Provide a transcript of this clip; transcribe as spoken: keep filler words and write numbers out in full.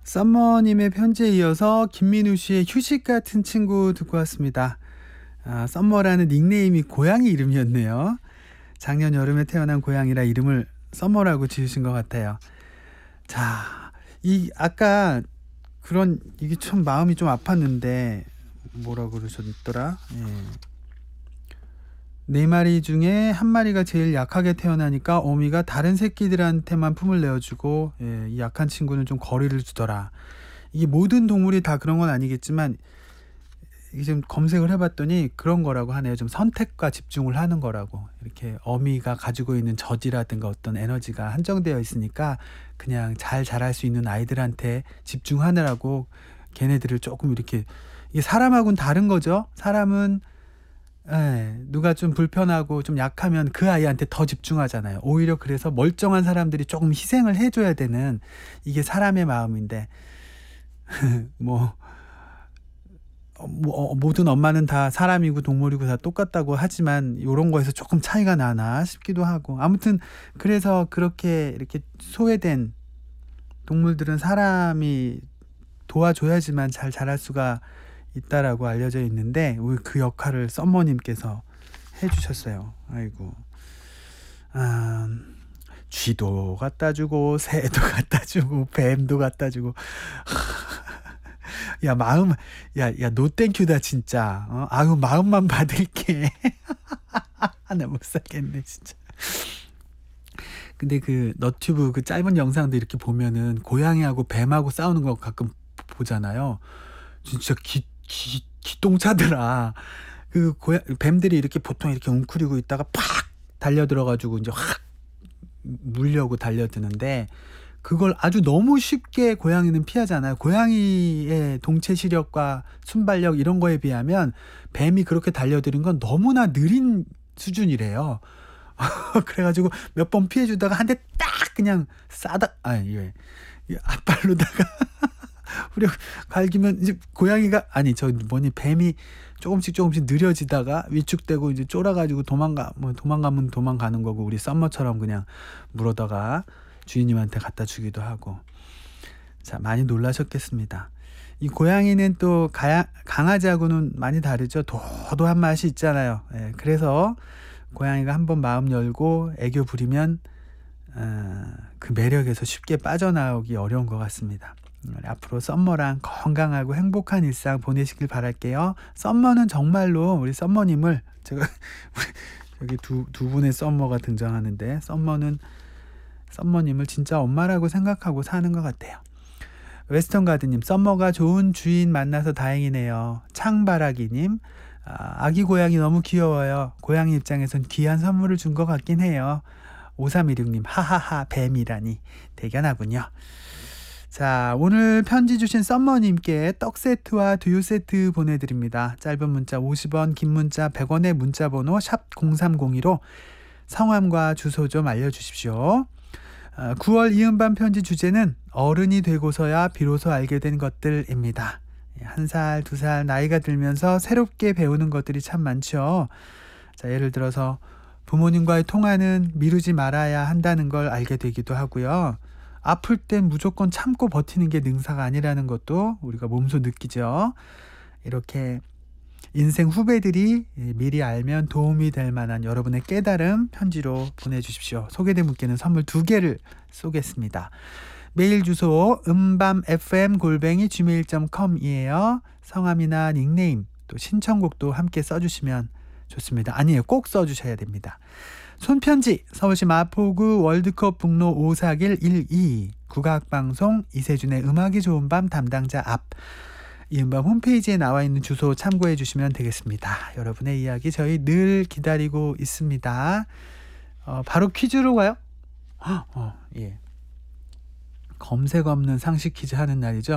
썸머님의 편지에 이어서 김민우 씨의 휴식 같은 친구 듣고 왔습니다. 아, 썸머라는 닉네임이 고양이 이름이었네요. 작년 여름에 태어난 고양이라 이름을 썸머라고 지으신 것 같아요. 자, 이 아까 그런 이게 참 마음이 좀 아팠는데 뭐라 그러셨더라? 예. 네 마리 중에 한 마리가 제일 약하게 태어나니까 어미가 다른 새끼들한테만 품을 내어주고, 예, 이 약한 친구는 좀 거리를 두더라. 이게 모든 동물이 다 그런 건 아니겠지만 이게 좀 검색을 해봤더니 그런 거라고 하네요. 좀 선택과 집중을 하는 거라고. 이렇게 어미가 가지고 있는 저지라든가 어떤 에너지가 한정되어 있으니까 그냥 잘 자랄 수 있는 아이들한테 집중하느라고 걔네들을 조금 이렇게, 이게 사람하고는 다른 거죠. 사람은 예, 누가 좀 불편하고 좀 약하면 그 아이한테 더 집중하잖아요. 오히려 그래서 멀쩡한 사람들이 조금 희생을 해줘야 되는, 이게 사람의 마음인데 뭐, 어, 뭐 어, 모든 엄마는 다 사람이고 동물이고 다 똑같다고 하지만 이런 거에서 조금 차이가 나나 싶기도 하고, 아무튼 그래서 그렇게 이렇게 소외된 동물들은 사람이 도와줘야지만 잘 자랄 수가 있다라고 알려져 있는데 그 역할을 썸머님께서 해주셨어요. 아이고, 아, 쥐도 갖다 주고 새도 갖다 주고 뱀도 갖다 주고 야 마음, 야야 노 땡큐다 진짜. 어? 아유 마음만 받을게. 나 못 살겠네 진짜. 근데 그 너튜브 그 짧은 영상도 이렇게 보면은 고양이하고 뱀하고 싸우는 거 가끔 보잖아요. 진짜 기, 기, 기똥차더라. 그 고양, 뱀들이 이렇게 보통 이렇게 웅크리고 있다가 팍 달려들어가지고 이제 확 물려고 달려드는데 그걸 아주 너무 쉽게 고양이는 피하잖아요. 고양이의 동체 시력과 순발력 이런 거에 비하면 뱀이 그렇게 달려드는 건 너무나 느린 수준이래요. 그래가지고 몇 번 피해주다가 한 대 딱 그냥 싸다, 아, 예. 앞발로다가 우리 갈기면 이제 고양이가, 아니 저 뭐니 뱀이 조금씩 조금씩 느려지다가 위축되고 이제 쫄아가지고 도망가, 뭐 도망가면 도망가는 거고 우리 썸머처럼 그냥 물어다가 주인님한테 갖다 주기도 하고. 자, 많이 놀라셨겠습니다. 이 고양이는 또 가야, 강아지하고는 많이 다르죠. 도도한 맛이 있잖아요. 예, 그래서 고양이가 한번 마음 열고 애교 부리면 어, 그 매력에서 쉽게 빠져나오기 어려운 것 같습니다. 앞으로 썸머랑 건강하고 행복한 일상 보내시길 바랄게요. 썸머는 정말로 우리 썸머님을 제가 여기 두, 두 분의 썸머가 등장하는데 썸머는 썸머님을 진짜 엄마라고 생각하고 사는 것 같아요. 웨스턴 가드님, 썸머가 좋은 주인 만나서 다행이네요. 창바라기님, 아, 아기 고양이 너무 귀여워요. 고양이 입장에선 귀한 선물을 준 것 같긴 해요. 오삼일육님, 하하하 뱀이라니 대견하군요. 자, 오늘 편지 주신 썸머님께 떡 세트와 두유 세트 보내드립니다. 짧은 문자 오십 원, 긴 문자 백 원의 문자 번호 샵 공삼공이로 성함과 주소 좀 알려주십시오. 구월 이음반 편지 주제는 어른이 되고서야 비로소 알게 된 것들입니다. 한 살, 두 살 나이가 들면서 새롭게 배우는 것들이 참 많죠. 자, 예를 들어서 부모님과의 통화는 미루지 말아야 한다는 걸 알게 되기도 하고요. 아플 땐 무조건 참고 버티는 게 능사가 아니라는 것도 우리가 몸소 느끼죠. 이렇게 인생 후배들이 미리 알면 도움이 될 만한 여러분의 깨달음 편지로 보내주십시오. 소개된 분께는 선물 두 개를 쏘겠습니다. 메일 주소 음밤 에프엠 골뱅이 지메일 닷컴이에요. 성함이나 닉네임 또 신청곡도 함께 써주시면 좋습니다. 아니에요, 꼭 써주셔야 됩니다. 손편지 서울시 마포구 월드컵 북로 오사길 일이 국악방송 이세준의 음악이 좋은 밤 담당자 앞, 이음밤 홈페이지에 나와 있는 주소 참고해 주시면 되겠습니다. 여러분의 이야기 저희 늘 기다리고 있습니다. 어, 바로 퀴즈로 가요? 어, 예. 검색 없는 상식 퀴즈 하는 날이죠.